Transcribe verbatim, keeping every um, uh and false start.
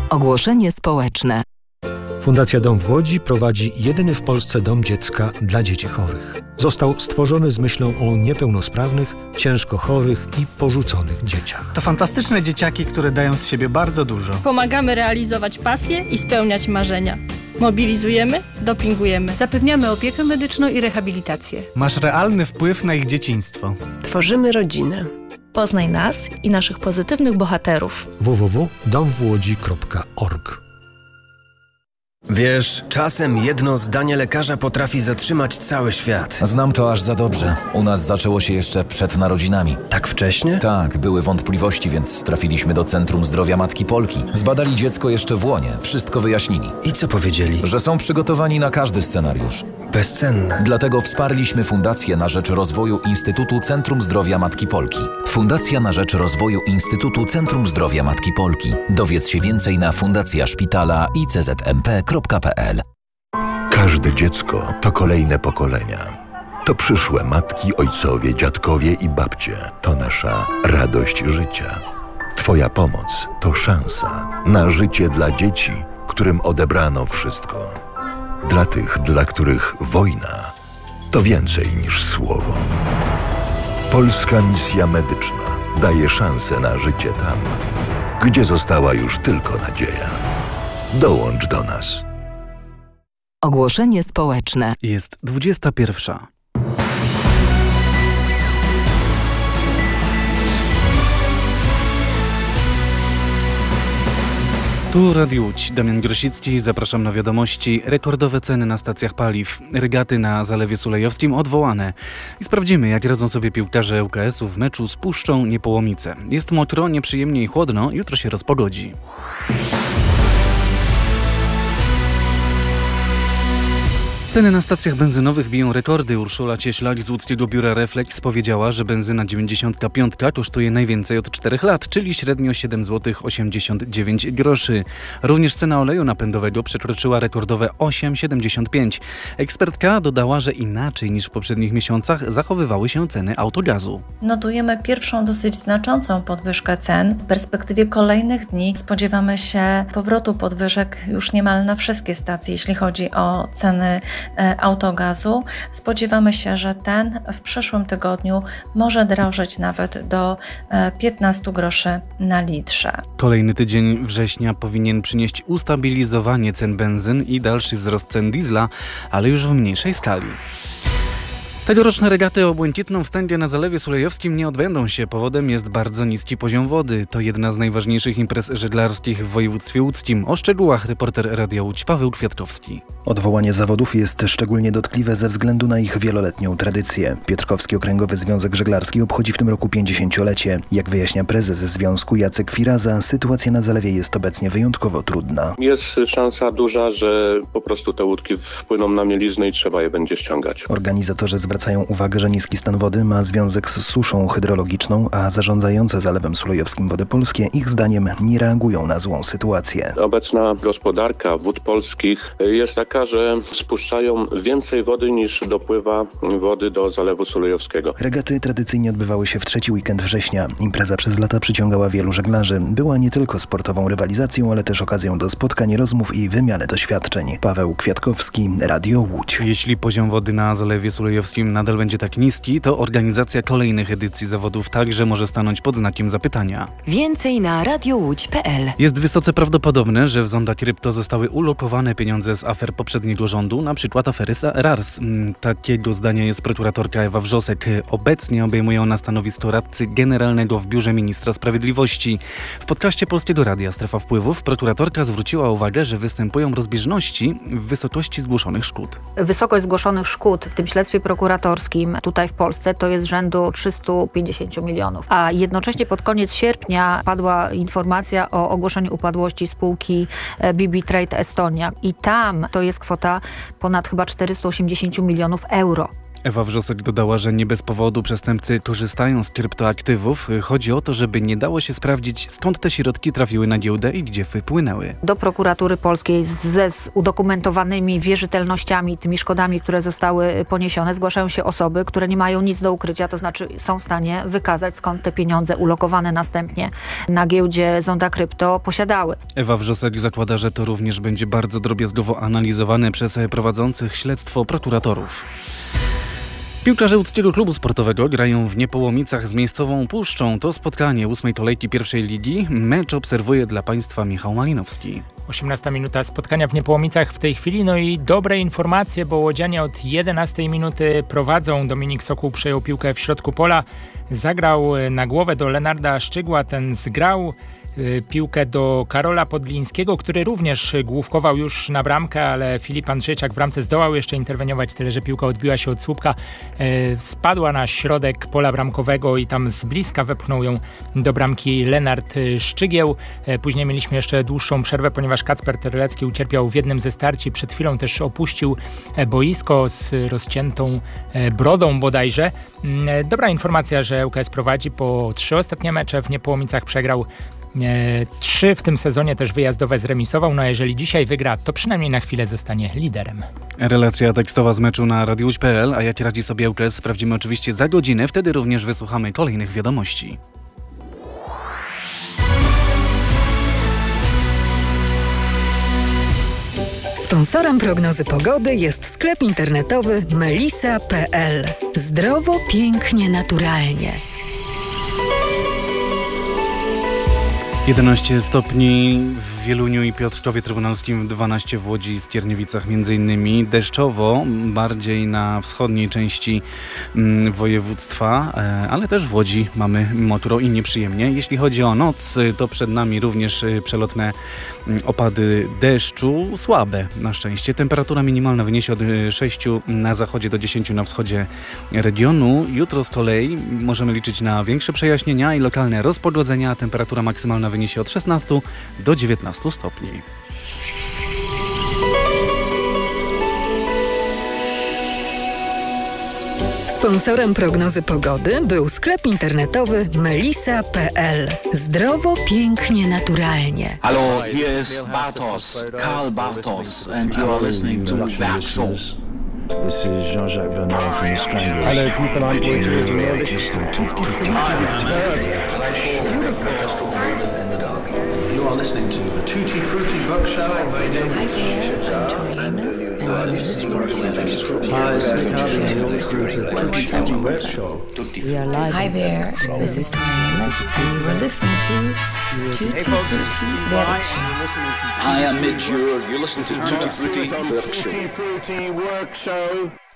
Ogłoszenie społeczne. Fundacja Dom w Łodzi prowadzi jedyny w Polsce dom dziecka dla dzieci chorych. Został stworzony z myślą o niepełnosprawnych, ciężko chorych i porzuconych dzieciach. To fantastyczne dzieciaki, które dają z siebie bardzo dużo. Pomagamy realizować pasje i spełniać marzenia. Mobilizujemy, dopingujemy. Zapewniamy opiekę medyczną i rehabilitację. Masz realny wpływ na ich dzieciństwo. Tworzymy rodzinę. Poznaj nas i naszych pozytywnych bohaterów. w w w kropka dom w łodzi kropka org. Wiesz, czasem jedno zdanie lekarza potrafi zatrzymać cały świat. Znam to aż za dobrze. U nas zaczęło się jeszcze przed narodzinami. Tak wcześnie? Tak, były wątpliwości, więc trafiliśmy do Centrum Zdrowia Matki Polki. Zbadali dziecko jeszcze w łonie, wszystko wyjaśnili. I co powiedzieli? Że są przygotowani na każdy scenariusz. Bezcenne. Dlatego wsparliśmy Fundację na rzecz rozwoju Instytutu Centrum Zdrowia Matki Polki. Fundacja na rzecz rozwoju Instytutu Centrum Zdrowia Matki Polki. Dowiedz się więcej na fundacja szpitala i c z m p kropka p l. Każde dziecko to kolejne pokolenia. To przyszłe matki, ojcowie, dziadkowie i babcie. To nasza radość życia. Twoja pomoc to szansa na życie dla dzieci, którym odebrano wszystko. Dla tych, dla których wojna to więcej niż słowo. Polska Misja Medyczna daje szansę na życie tam, gdzie została już tylko nadzieja. Dołącz do nas. Ogłoszenie społeczne. Jest dwudziesta pierwsza. Tu Radio Łódź, Damian Grosicki, zapraszam na wiadomości. Rekordowe ceny na stacjach paliw, regaty na Zalewie Sulejowskim odwołane. I sprawdzimy, jak radzą sobie piłkarze L K S-u w meczu z Puszczą Niepołomice. Jest mokro, nieprzyjemnie i chłodno, jutro się rozpogodzi. Ceny na stacjach benzynowych biją rekordy. Urszula Cieślak z łódzkiego biura Reflex powiedziała, że benzyna dziewięćdziesiąt pięć kosztuje najwięcej od czterech lat, czyli średnio siedem złotych osiemdziesiąt dziewięć groszy. Również cena oleju napędowego przekroczyła rekordowe osiem złotych siedemdziesiąt pięć. Ekspertka dodała, że inaczej niż w poprzednich miesiącach zachowywały się ceny autogazu. Notujemy pierwszą dosyć znaczącą podwyżkę cen. W perspektywie kolejnych dni spodziewamy się powrotu podwyżek już niemal na wszystkie stacje, jeśli chodzi o ceny autogazu. Spodziewamy się, że ten w przyszłym tygodniu może drożeć nawet do piętnaście groszy na litrze. Kolejny tydzień września powinien przynieść ustabilizowanie cen benzyn i dalszy wzrost cen diesla, ale już w mniejszej skali. Tegoroczne regaty o błękitną wstęgę na Zalewie Sulejowskim nie odbędą się. Powodem jest bardzo niski poziom wody. To jedna z najważniejszych imprez żeglarskich w województwie łódzkim. O szczegółach reporter Radia Łódź Paweł Kwiatkowski. Odwołanie zawodów jest szczególnie dotkliwe ze względu na ich wieloletnią tradycję. Piotrkowski Okręgowy Związek Żeglarski obchodzi w tym roku pięćdziesięciolecie. Jak wyjaśnia prezes związku Jacek Firaza, sytuacja na zalewie jest obecnie wyjątkowo trudna. Jest szansa duża, że po prostu te łódki wpłyną na mieliznę i trzeba je będzie ściągać. Organizatorzy zwracają uwagę, że niski stan wody ma związek z suszą hydrologiczną, a zarządzające Zalewem Sulejowskim Wody Polskie ich zdaniem nie reagują na złą sytuację. Obecna gospodarka wód polskich jest taka, że spuszczają więcej wody niż dopływa wody do Zalewu Sulejowskiego. Regaty tradycyjnie odbywały się w trzeci weekend września. Impreza przez lata przyciągała wielu żeglarzy. Była nie tylko sportową rywalizacją, ale też okazją do spotkań, rozmów i wymiany doświadczeń. Paweł Kwiatkowski, Radio Łódź. Jeśli poziom wody na Zalewie Sulejowskim nadal będzie tak niski, to organizacja kolejnych edycji zawodów także może stanąć pod znakiem zapytania. Więcej na radiowódź kropka p l. Jest wysoce prawdopodobne, że w zonda krypto zostały ulokowane pieniądze z afer poprzedniego rządu, na przykład afery z R A R S. Takiego zdania jest prokuratorka Ewa Wrzosek. Obecnie obejmuje ona stanowisko radcy generalnego w Biurze Ministra Sprawiedliwości. W podcaście Polskiego Radia Strefa Wpływów prokuratorka zwróciła uwagę, że występują rozbieżności w wysokości zgłoszonych szkód. Wysokość zgłoszonych szkód w tym śledztwie prokuratorskim tutaj w Polsce to jest rzędu trzysta pięćdziesiąt milionów. A jednocześnie pod koniec sierpnia padła informacja o ogłoszeniu upadłości spółki B B Trade Estonia i tam to jest kwota ponad chyba czterysta osiemdziesiąt milionów euro. Ewa Wrzosek dodała, że nie bez powodu przestępcy korzystają z kryptoaktywów. Chodzi o to, żeby nie dało się sprawdzić, skąd te środki trafiły na giełdę i gdzie wypłynęły. Do prokuratury polskiej ze udokumentowanymi wierzytelnościami, tymi szkodami, które zostały poniesione, zgłaszają się osoby, które nie mają nic do ukrycia, to znaczy są w stanie wykazać, skąd te pieniądze ulokowane następnie na giełdzie Zonda Krypto posiadały. Ewa Wrzosek zakłada, że to również będzie bardzo drobiazgowo analizowane przez prowadzących śledztwo prokuratorów. Piłkarze łódzkiego klubu sportowego grają w Niepołomicach z miejscową Puszczą. To spotkanie ósmej kolejki pierwszej ligi. Mecz obserwuje dla Państwa Michał Malinowski. osiemnasta minuta spotkania w Niepołomicach w tej chwili. No i dobre informacje, bo łodzianie od jedenastej minuty prowadzą. Dominik Sokół przejął piłkę w środku pola. Zagrał na głowę do Lenarda Szczygła. Ten zgrał piłkę do Karola Podlińskiego, który również główkował już na bramkę, ale Filip Andrzejczak w bramce zdołał jeszcze interweniować, tyle że piłka odbiła się od słupka, spadła na środek pola bramkowego i tam z bliska wepchnął ją do bramki Lenard Szczygieł. Później mieliśmy jeszcze dłuższą przerwę, ponieważ Kacper Terlecki ucierpiał w jednym ze starci. Przed chwilą też opuścił boisko z rozciętą brodą bodajże. Dobra informacja, że L K S prowadzi po trzy ostatnie mecze. W Niepołomicach przegrał Trzy w tym sezonie też wyjazdowe zremisował, no a jeżeli dzisiaj wygra, to przynajmniej na chwilę zostanie liderem. Relacja tekstowa z meczu na radiu łódź kropka pe el, a jak radzi sobie L K S, sprawdzimy oczywiście za godzinę, wtedy również wysłuchamy kolejnych wiadomości. Sponsorem prognozy pogody jest sklep internetowy melisa kropka pe el. Zdrowo, pięknie, naturalnie. jedenaście stopni w Wieluniu i Piotrkowie Trybunalskim, dwanaście w Łodzi i Skierniewicach między innymi. Deszczowo, bardziej na wschodniej części mm, województwa, e, ale też w Łodzi mamy mokro i nieprzyjemnie. Jeśli chodzi o noc, to przed nami również przelotne opady deszczu, słabe na szczęście. Temperatura minimalna wyniesie od sześciu na zachodzie do dziesięciu na wschodzie regionu. Jutro z kolei możemy liczyć na większe przejaśnienia i lokalne rozpogodzenia. Temperatura maksymalna wyniesie od szesnastu do dziewiętnastu stopni. Sponsorem prognozy pogody był sklep internetowy melisa kropka pe el. Zdrowo, pięknie, naturalnie. Hello, here is Bartos, Karl Bartos, and you are listening to Werkshow. This is Jean-Jacques Bernard from The Stranglers. Hello people, I'm Boy George and you're listening to You are listening to the Tutti Frutti Book Show. Hi there, I'm Tori Amos and you're listening to Hi, it's Nick Hardy and you're listening to the Tutti Frutti Book Show. We are live. Hi there, this is Tori Amos and you are listening to Tutti Frutti Book Show. Hi, I'm Midge. You're listening to the Tutti Frutti Work Show. Tutti Frutti Work Show.